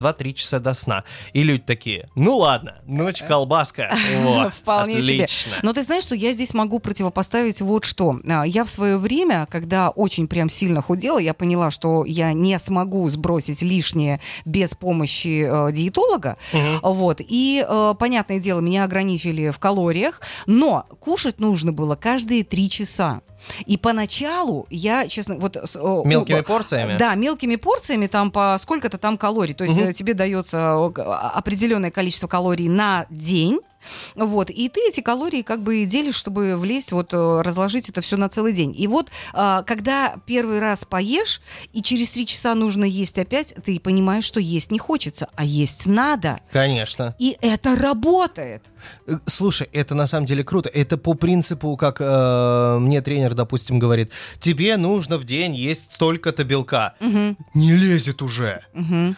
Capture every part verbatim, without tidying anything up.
два-три часа до сна. И люди такие, ну ладно, ночь колбаска. Вот, вполне отлично. себе. Но ты знаешь, что я здесь могу противопоставить вот что. Я в свое время, когда очень прям сильно худела, я поняла, что я не смогу сбросить лишнее без помощи э, диетолога. Угу. Вот. И, э, понятное дело, меня ограничили в калориях, но кушать нужно было каждые три часа. И поначалу я, честно, вот... Мелкими порциями? Да, мелкими порциями, там по сколько-то там калорий. То есть угу. тебе дается определенное количество калорий на день. Вот, и ты эти калории как бы делишь, чтобы влезть, вот, разложить это все на целый день. И вот, когда первый раз поешь, и через три часа нужно есть опять, ты понимаешь, что есть не хочется, а есть надо. Конечно. И это работает. Слушай, это на самом деле круто. Это по принципу, как э, мне тренер, допустим, говорит, тебе нужно в день есть столько-то белка. Угу. Не лезет уже. Угу.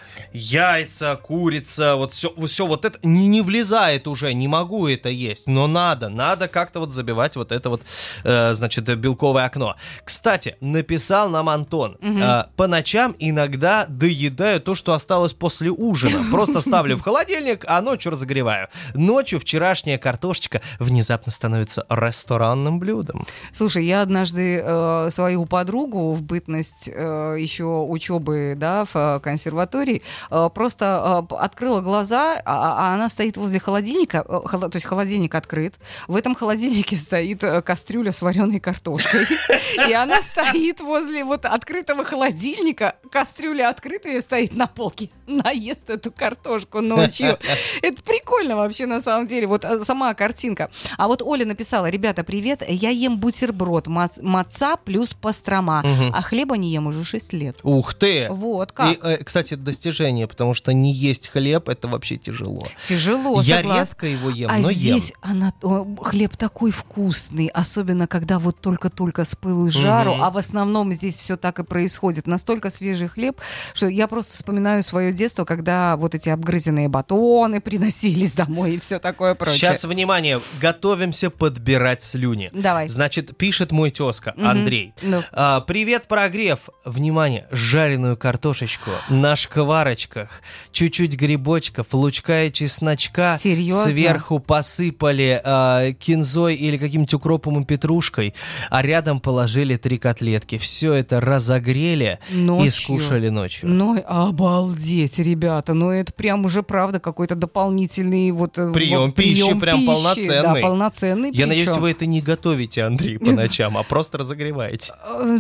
Яйца, курица, вот все, все вот это не, не влезает уже, не могу это есть, но надо, надо как-то вот забивать вот это вот, э, значит, белковое окно. Кстати, написал нам Антон, угу. э, по ночам иногда доедаю то, что осталось после ужина. Просто ставлю в холодильник, а ночью разогреваю. Ночью вчерашняя картошечка внезапно становится ресторанным блюдом. Слушай, я однажды э, свою подругу в бытность э, еще учебы, да, в консерватории, э, просто э, открыла глаза, а, а она стоит возле холодильника, э, холо, то есть холодильник открыт, в этом холодильнике стоит э, кастрюля с вареной картошкой, и она стоит возле вот открытого холодильника, кастрюля открытая стоит на полке, наест эту картошку ночью. Это прикольно вообще на самом деле, вот сама картинка. А вот Оля написала: ребята, привет, я ем бутерброд мац- маца плюс пастрома, угу. а хлеба не ем уже шесть лет. Ух ты! Вот как. И, э, кстати, это достижение, потому что не есть хлеб, это вообще тяжело. Тяжело, Я согласна. редко его ем, а но здесь ем. Она, о, хлеб такой вкусный, особенно когда вот только-только с пылу с жару, угу. а в основном здесь все так и происходит. Настолько свежий хлеб, что я просто вспоминаю свое детство, когда вот эти обгрызенные батоны приносились домой и все такое прочее. Сейчас, внимание, готовимся подбирать слюни. Давай. Значит, пишет мой тезка, угу. Андрей. Ну. А, привет, прогрев. Внимание, жареную картошечку на шкварочках, чуть-чуть грибочков, лучка и чесночка. Серьезно? Сверху посыпали а, кинзой или каким-то укропом и петрушкой, а рядом положили три котлетки. Все это разогрели ночью. И скушали ночью. Ну, обалдеть, ребята. Ну, это прям уже, правда, какой-то дополнительный вот... Прием вот, пищи, прием прям пищи, полноценный. Да, полноценный. Я причем. надеюсь, вы это не готовите, Андрей, по ночам, а просто разогреваете.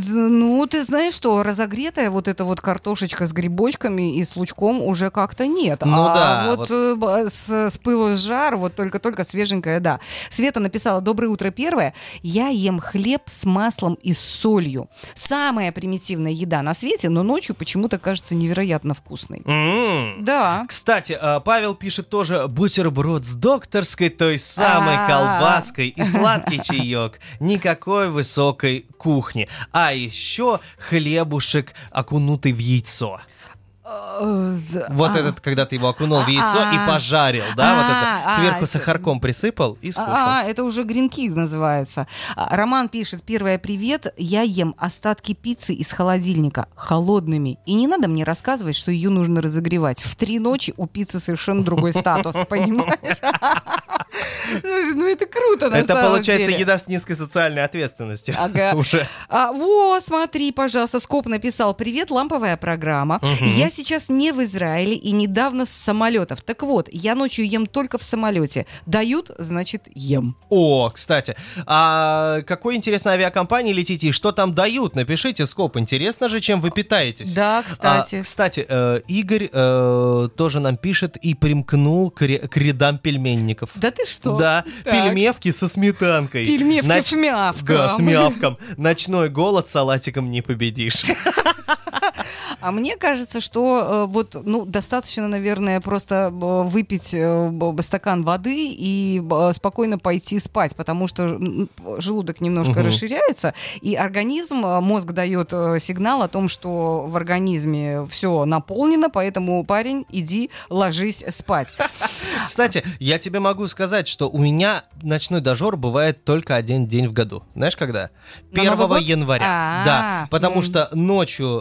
Ну, ты знаешь, что разогретая вот эта вот картошечка с грибочками и с лучком уже как-то нет. Ну а да. Вот, вот... С, с пылу с жар, вот только-только свеженькая, да. Света написала: доброе утро, первое. Я ем хлеб с маслом и с солью. Самая примитивная еда на свете, но ночью почему-то кажется невероятно вкусной. Mm. Да. Кстати, Павел пишет тоже: бутерброд с докторской, той самой А-а-а. колбаской и сладкий чаек. Никакой высокой кухни. А еще хлебушек, окунутый в яйцо. Вот а, этот, когда ты его окунул в яйцо а, и пожарил, да, а, вот это сверху а, сахарком присыпал и скушал. А, это уже гринки называется. Роман пишет: первое, привет, я ем остатки пиццы из холодильника холодными. И не надо мне рассказывать, что ее нужно разогревать. В три ночи у пиццы совершенно другой статус, понимаешь? Ну это круто, на самом деле. Это получается еда с низкой социальной ответственностью. Ага. Уже. А, во, смотри, пожалуйста, Скоп написал: привет, ламповая программа. Угу. Я сейчас не в Израиле и недавно с самолетов. Так вот, я ночью ем только в самолете. Дают, значит, ем. О, кстати, а какой интересной авиакомпании летите и что там дают? Напишите, Скоп, интересно же, чем вы питаетесь. Да, кстати. А, кстати, э, Игорь э, тоже нам пишет и примкнул к, ре- к рядам пельменников. Да ты что? Да, Так. пельмевки со сметанкой. Пельмевки Нач... с мявком. Да, с мявком. Ночной голод салатиком не победишь. А мне кажется, что э, вот, ну, достаточно, наверное, просто э, выпить э, стакан воды и э, спокойно пойти спать, потому что м, желудок немножко Угу. расширяется, и организм, э, мозг дает э, сигнал о том, что в организме все наполнено, поэтому, парень, иди ложись спать. Кстати, я тебе могу сказать, что у меня ночной дожор бывает только один день в году. Знаешь, когда? На Новый первого год? января. А-а-а. Да, потому М. что ночью э, там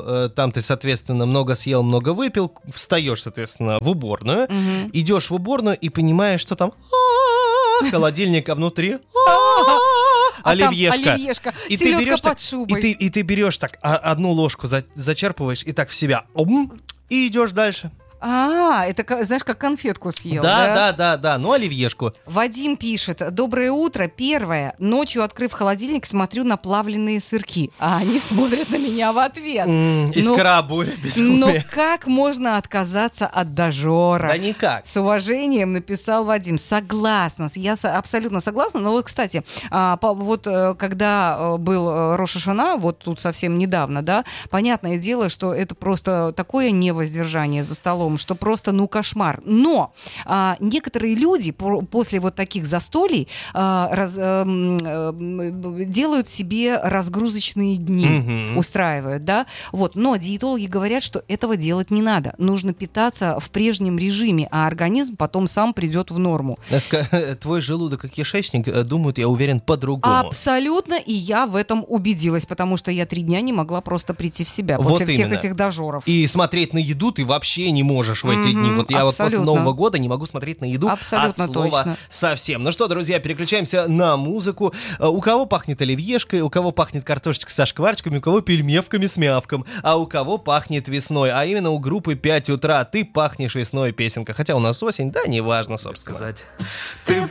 там ты, соответственно, много съел, много выпил, встаешь, соответственно, в уборную, Мгм. идешь в уборную и понимаешь, что там холодильник, а внутри А там оливьешка. оливьешка, И ты селедка берешь так, под шубой. и ты, и ты берешь так а- одну ложку, за- зачерпываешь и так в себя, ом, и идешь дальше. А, это, ка- знаешь, как конфетку съел, Да, да? да, да, да, ну оливьешку. Вадим пишет: доброе утро. Первое. Ночью, открыв холодильник, смотрю на плавленые сырки, а они смотрят на меня в ответ. М, Искра, буря, Но безумие. как можно отказаться от дожора? Да никак. С уважением написал Вадим. Согласна, я со- абсолютно согласна. Но вот, кстати, а, по- вот э, когда э, был э, Рош ха-Шана, вот тут совсем недавно, да, понятное дело, что это просто такое невоздержание за столом, что просто, ну, кошмар. Но а, некоторые люди по- после вот таких застолий а, раз- эм, эм, делают себе разгрузочные дни, Мгм. устраивают, да, вот. Но диетологи говорят, что этого делать не надо. Нужно питаться в прежнем режиме, а организм потом сам придет в норму. Ска- Твой желудок и кишечник э, думают, я уверен, по-другому. Абсолютно, и я в этом убедилась, потому что я три дня не могла просто прийти в себя Вот после всех именно. этих дожоров. И смотреть на еду ты вообще не можешь в эти Мгм, дни. Вот я вот после абсолютно. Нового года не могу смотреть на еду Абсолютно от слова точно. совсем. Ну что, друзья, переключаемся на музыку. Э, У кого пахнет оливьешкой, у кого пахнет картошечкой со шкварчиками, у кого пельмевками с мявком, а у кого пахнет весной. А именно у группы пять утра «Ты пахнешь весной» песенка. Хотя у нас осень, да, неважно, собственно. Ты